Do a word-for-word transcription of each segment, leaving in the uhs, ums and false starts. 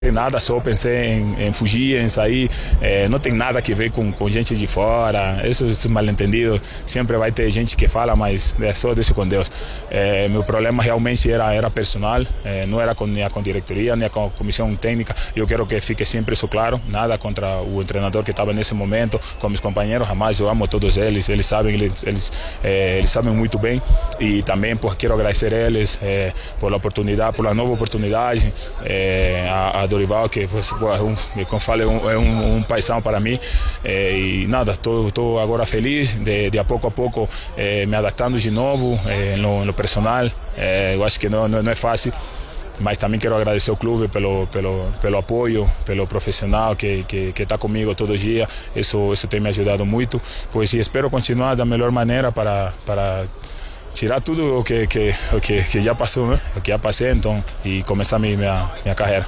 Nada, só pensei em, em fugir, em sair, é, não tem nada que ver com, com gente de fora, isso é mal entendido, sempre vai ter gente que fala, mas é só deixa com Deus. É, meu problema realmente era, era personal, é, não era com, nem com a diretoria, nem com a comissão técnica, eu quero que fique sempre isso claro, nada contra o treinador que estava nesse momento, com meus companheiros, jamais, eu amo todos eles, eles sabem, eles, eles, é, eles sabem muito bem, e também por, quero agradecer a eles é, pela oportunidade, pela nova oportunidade, é, a, a Dorival, que pues, é um, como falo, é um, é um, um paisão para mim, é, e nada, estou agora feliz de, de a pouco a pouco é, me adaptando de novo é, no, no personal, é, eu acho que não, não, não é fácil, mas também quero agradecer ao clube pelo, pelo, pelo apoio, pelo profissional que que que está comigo todo dia, isso isso tem me ajudado muito, pois espero continuar da melhor maneira para para tirar tudo o que que o que, que já passou, né? O que já passei, então, e começar minha minha, minha carreira.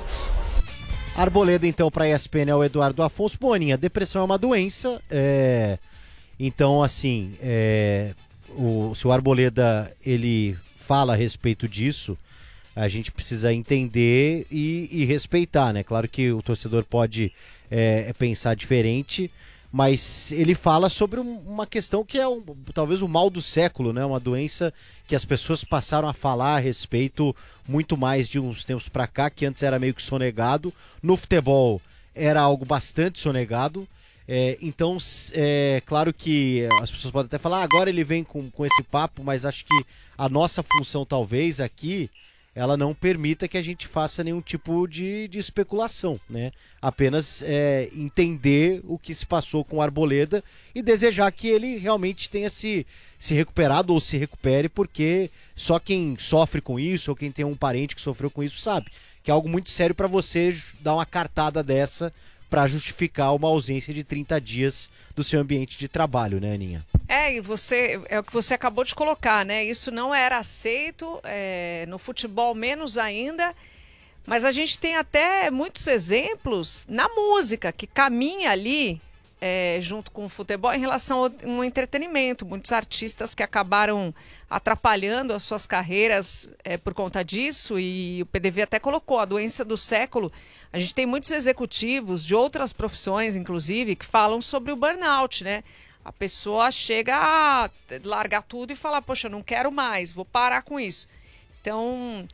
Arboleda, então, para a E S P N é o Eduardo Afonso. Boninha, depressão é uma doença, é... então, assim, é... o... se o Arboleda ele fala a respeito disso, a gente precisa entender e, e respeitar, né? Claro que o torcedor pode é, pensar diferente, mas ele fala sobre um, uma questão que é um, talvez o mal do século, né? Uma doença que as pessoas passaram a falar a respeito muito mais de uns tempos para cá, que antes era meio que sonegado. No futebol era algo bastante sonegado. É, então, é claro que as pessoas podem até falar, ah, agora ele vem com, com esse papo, mas acho que a nossa função talvez aqui, ela não permita que a gente faça nenhum tipo de, de especulação, né? Apenas é, entender o que se passou com o Arboleda e desejar que ele realmente tenha se, se recuperado ou se recupere, porque só quem sofre com isso ou quem tem um parente que sofreu com isso sabe que é algo muito sério para você dar uma cartada dessa para justificar uma ausência de trinta dias do seu ambiente de trabalho, né, Aninha? É, e você, é o que você acabou de colocar, né? Isso não era aceito, é, no futebol menos ainda, mas a gente tem até muitos exemplos na música, que caminha ali é, junto com o futebol em relação ao um entretenimento. Muitos artistas que acabaram atrapalhando as suas carreiras é, por conta disso, e o P D V até colocou a doença do século. A gente tem muitos executivos de outras profissões, inclusive, que falam sobre o burnout, né? A pessoa chega a largar tudo e falar, poxa, não quero mais, vou parar com isso. Então,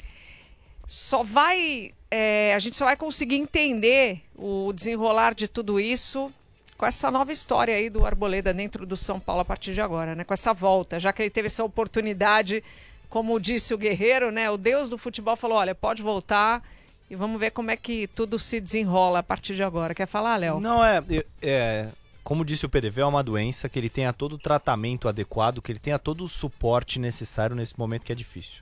só vai, é, a gente só vai conseguir entender o desenrolar de tudo isso com essa nova história aí do Arboleda dentro do São Paulo a partir de agora, né? Com essa volta, já que ele teve essa oportunidade, como disse o Guerreiro, né? O Deus do futebol falou, olha, pode voltar e vamos ver como é que tudo se desenrola a partir de agora. Quer falar, Léo? Não, é... é... Como disse o P D V, é uma doença, que ele tenha todo o tratamento adequado, que ele tenha todo o suporte necessário nesse momento que é difícil.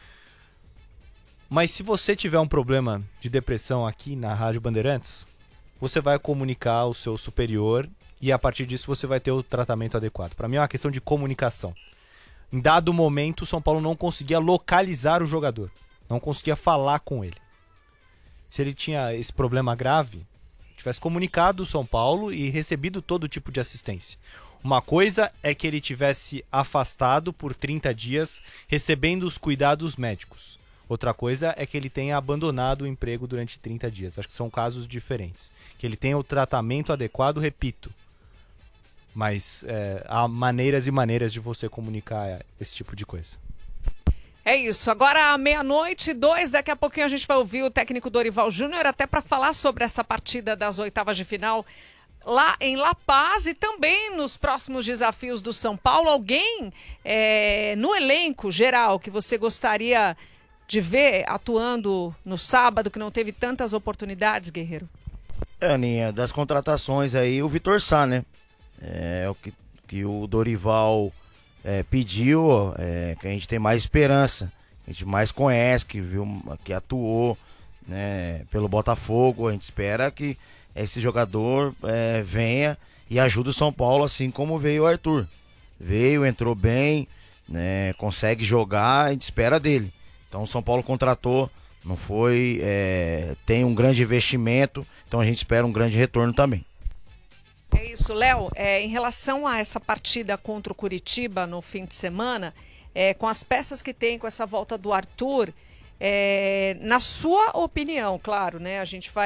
Mas se você tiver um problema de depressão aqui na Rádio Bandeirantes, você vai comunicar ao seu superior e a partir disso você vai ter o tratamento adequado. Para mim é uma questão de comunicação. Em dado momento, o São Paulo não conseguia localizar o jogador, não conseguia falar com ele. Se ele tinha esse problema grave, tivesse comunicado o São Paulo e recebido todo tipo de assistência. Uma coisa é que ele tivesse afastado por trinta dias, recebendo os cuidados médicos. Outra coisa é que ele tenha abandonado o emprego durante trinta dias. Acho que são casos diferentes. Que ele tenha o tratamento adequado, repito. Mas é, há maneiras e maneiras de você comunicar esse tipo de coisa. É isso, agora meia-noite, dois, daqui a pouquinho a gente vai ouvir o técnico Dorival Júnior até para falar sobre essa partida das oitavas de final lá em La Paz e também nos próximos desafios do São Paulo. Alguém é, no elenco geral que você gostaria de ver atuando no sábado, que não teve tantas oportunidades, Guerreiro? É, Aninha, das contratações aí, o Vitor Sá, né? É o que, que o Dorival... É, pediu é, que a gente tem mais esperança, a gente mais conhece, que viu, que atuou, né, pelo Botafogo. A gente espera que esse jogador é, venha e ajude o São Paulo, assim como veio o Arthur. Veio, entrou bem, né, consegue jogar, a gente espera dele. Então o São Paulo contratou, não foi, é, tem um grande investimento, então a gente espera um grande retorno também. É isso, Léo, é, em relação a essa partida contra o Curitiba no fim de semana, é, com as peças que tem, com essa volta do Arthur, É, na sua opinião, claro, né? A gente vai